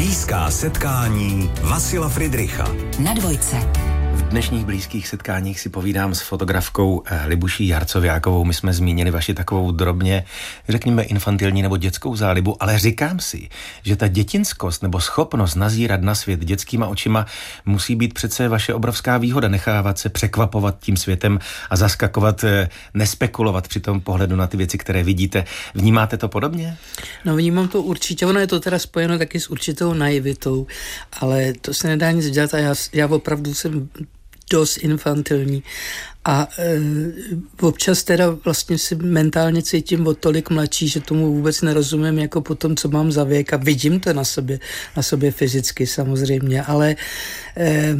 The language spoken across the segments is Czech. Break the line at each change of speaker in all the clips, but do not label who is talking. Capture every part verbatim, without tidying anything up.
Blízká setkání Vasila Fridricha
na Dvojce.
V dnešních blízkých setkáních si povídám s fotografkou Libuší Jarcoviákovou. My jsme zmínili vaši takovou drobně, řekněme, infantilní nebo dětskou zálibu, ale říkám si, že ta dětinskost nebo schopnost nazírat na svět dětskýma očima musí být přece vaše obrovská výhoda, nechávat se překvapovat tím světem a zaskakovat, nespekulovat při tom pohledu na ty věci, které vidíte. Vnímáte to podobně?
No, vnímám to určitě. Ono je to teda spojeno taky s určitou naivitou, ale to se nedá nic dělat a já, já opravdu jsem dost infantilní a e, občas teda vlastně si mentálně cítím o tolik mladší, že tomu vůbec nerozumím jako po tom, co mám za věk a vidím to na sobě, na sobě fyzicky samozřejmě, ale e,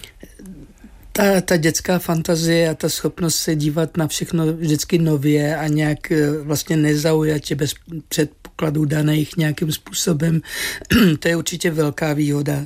ta, ta dětská fantazie a ta schopnost se dívat na všechno vždycky nově a nějak e, vlastně nezaujatě bez předpokladů daných nějakým způsobem, to je určitě velká výhoda.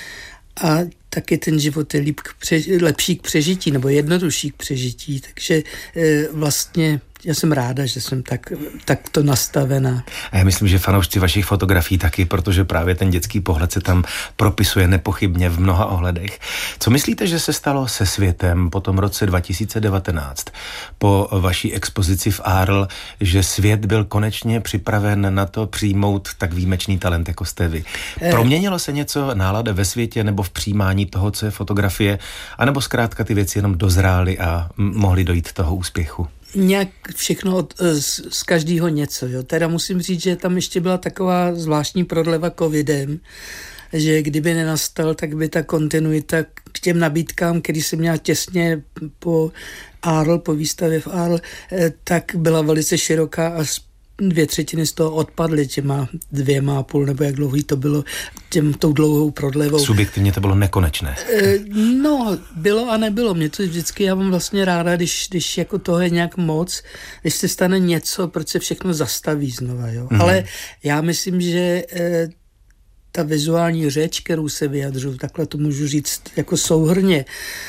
A taky ten život je líp k přeži- lepší k přežití, nebo jednodušší k přežití, takže e, vlastně já jsem ráda, že jsem tak, tak to nastavená.
A já myslím, že fanoušci vašich fotografií taky, protože právě ten dětský pohled se tam propisuje nepochybně v mnoha ohledech. Co myslíte, že se stalo se světem po tom roce dva tisíce devatenáct, po vaší expozici v Arles, že svět byl konečně připraven na to přijmout tak výjimečný talent, jako jste vy? Proměnilo se něco nálada ve světě nebo v přijímání toho, co je fotografie, anebo zkrátka ty věci jenom dozrály a mohly dojít toho úspěchu?
Nějak všechno od, z, z každého něco. Jo. Teda musím říct, že tam ještě byla taková zvláštní prodleva covidem, že kdyby nenastal, tak by ta kontinuita k těm nabídkám, který jsem měla těsně po Arles, po výstavě v Arles, tak byla velice široká a dvě třetiny z toho odpadly těma dvěma a půl, nebo jak dlouhý to bylo, těm tou dlouhou prodlevou.
Subjektivně to bylo nekonečné.
No, bylo a nebylo. Mě to vždycky, já mám vlastně ráda, když, když jako toho je nějak moc, když se stane něco, proč se všechno zastaví znova, jo. Mm. Ale já myslím, že eh, ta vizuální řeč, kterou se vyjadřuju, takhle to můžu říct jako souhrně,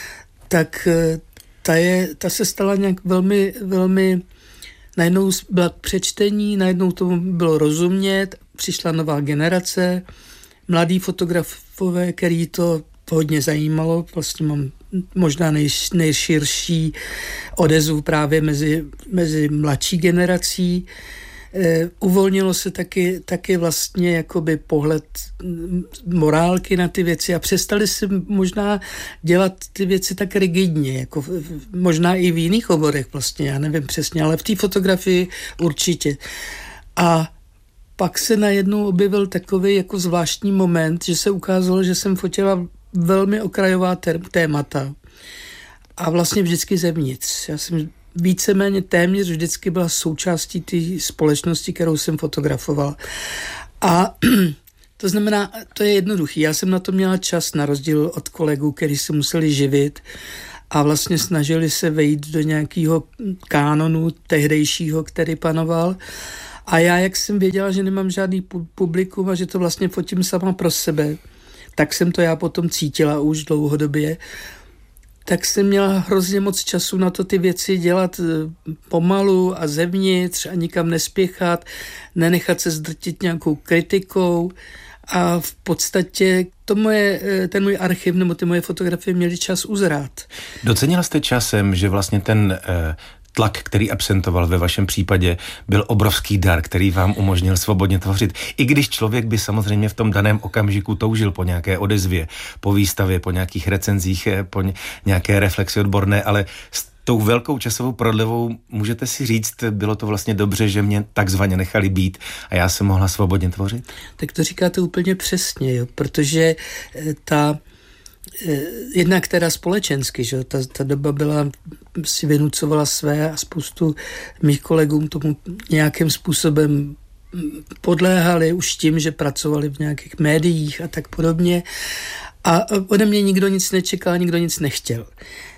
tak eh, ta, je, ta se stala nějak velmi, velmi najednou byla k přečtení, najednou tomu bylo rozumět, přišla nová generace, mladí fotografové, který to hodně zajímalo, vlastně mám možná nej, nejširší odezvu právě mezi, mezi mladší generací. E, uvolnilo se taky, taky vlastně jakoby pohled morálky na ty věci a přestali si možná dělat ty věci tak rigidně, jako možná i v jiných oborech vlastně, já nevím přesně, ale v té fotografii určitě. A pak se najednou objevil takový jako zvláštní moment, že se ukázalo, že jsem fotila velmi okrajová témata a vlastně vždycky zevnitř. Já jsem víceméně téměř vždycky byla součástí té společnosti, kterou jsem fotografovala. A to znamená, to je jednoduchý. Já jsem na to měla čas, na rozdíl od kolegů, kteří se museli živit a vlastně snažili se vejít do nějakého kánonu tehdejšího, který panoval. A já, jak jsem věděla, že nemám žádný publikum a že to vlastně fotím sama pro sebe, tak jsem to já potom cítila už dlouhodobě, tak jsem měla hrozně moc času na to ty věci dělat pomalu a zevnitř a nikam nespěchat, nenechat se zdrtit nějakou kritikou a v podstatě to moje, ten můj archiv nebo ty moje fotografie měly čas uzrát.
Docenila jste časem, že vlastně ten eh, tlak, který absentoval ve vašem případě, byl obrovský dar, který vám umožnil svobodně tvořit. I když člověk by samozřejmě v tom daném okamžiku toužil po nějaké odezvě, po výstavě, po nějakých recenzích, po nějaké reflexi odborné, ale s tou velkou časovou prodlevou můžete si říct, bylo to vlastně dobře, že mě takzvaně nechali být a já jsem mohla svobodně tvořit? Tak
to říkáte úplně přesně, jo, protože ta jednak teda společensky, že ta, ta doba byla, si vynucovala své a spoustu mých kolegům tomu nějakým způsobem podléhali už tím, že pracovali v nějakých médiích a tak podobně a ode mě nikdo nic nečekal, nikdo nic nechtěl.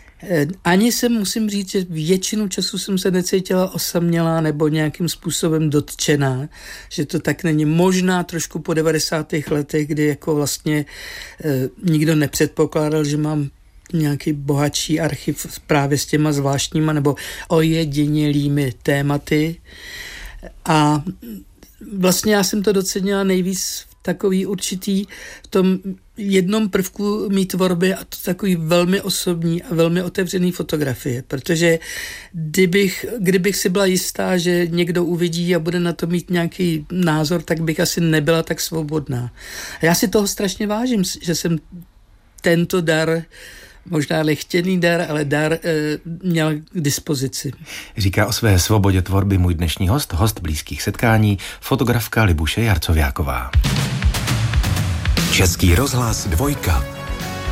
Ani jsem, musím říct, že většinu času jsem se necítila osamělá nebo nějakým způsobem dotčená, že to tak není. Možná trošku po devadesátých letech, kdy jako vlastně e, nikdo nepředpokládal, že mám nějaký bohatší archiv právě s těma zvláštníma nebo ojedinělými tématy. A vlastně já jsem to docenila nejvíc v takový určitý v tom jednom prvku mý tvorby a to takový velmi osobní a velmi otevřený fotografie, protože kdybych, kdybych si byla jistá, že někdo uvidí a bude na to mít nějaký názor, tak bych asi nebyla tak svobodná. A já si toho strašně vážím, že jsem tento dar, možná nechtěný dar, ale dar e, měl k dispozici.
Říká o své svobodě tvorby můj dnešní host, host Blízkých setkání, fotografka Libuše Jarcověková.
Český rozhlas dvojka.